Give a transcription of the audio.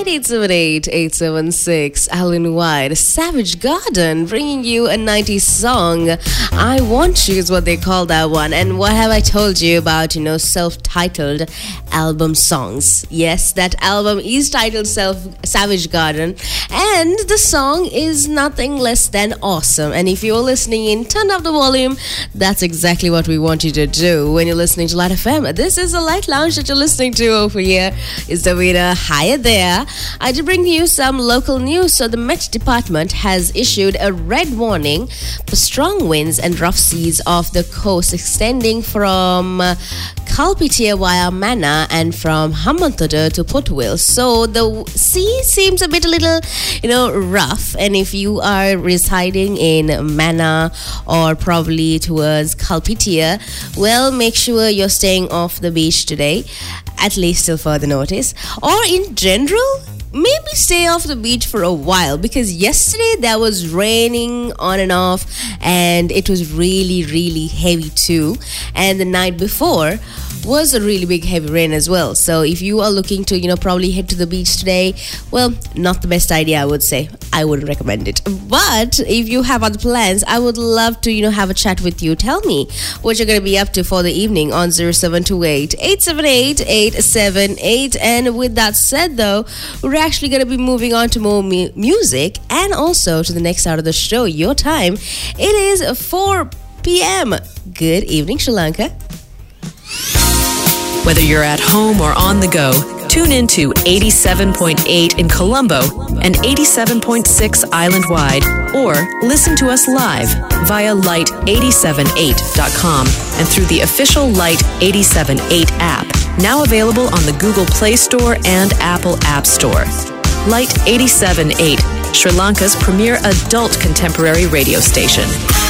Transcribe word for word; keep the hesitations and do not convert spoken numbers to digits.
eight seven eight, eight seven six. Alan White, Savage Garden, bringing you a nineties song. I Want You is what they call that one. And what have I told you about, you know, self-titled album songs? Yes, that album is titled Self Savage Garden. And the song is nothing less than awesome. And if you're listening in, turn up the volume. That's exactly what we want you to do when you're listening to Light F M. This is a Light Lounge that you're listening to over here. Is Davina. Hi there. I did bring you some local news. So the Met Department has issued a red warning for strong winds and rough seas off the coast extending from uh, Kalpitia via Manna and from Hambantota to Port Vale. So the sea seems a bit a little, you know, rough. And if you are residing in Manna or probably towards Kalpitia, well, make sure you're staying off the beach today, at least till further notice. Or in general, maybe stay off the beach for a while, because yesterday there was raining on and off and it was really, really heavy too. And the night before was a really big heavy rain as well. So if you are looking to, you know, probably head to the beach today, well, not the best idea, I would say. I wouldn't recommend it. But if you have other plans, I would love to, you know, have a chat with you. Tell me what you're going to be up to for the evening on zero seven two eight, eight seven eight, eight seven eight. And with that said, though, we're actually going to be moving on to more mu- music and also to the next hour of the show, your time. It is four p.m. Good evening, Sri Lanka. Whether you're at home or on the go, tune in to eighty-seven point eight in Colombo and eighty-seven point six island-wide, or listen to us live via light eight seven eight dot com and through the official Light eight seven eight app, now available on the Google Play Store and Apple App Store. Light eight seven eight, Sri Lanka's premier adult contemporary radio station.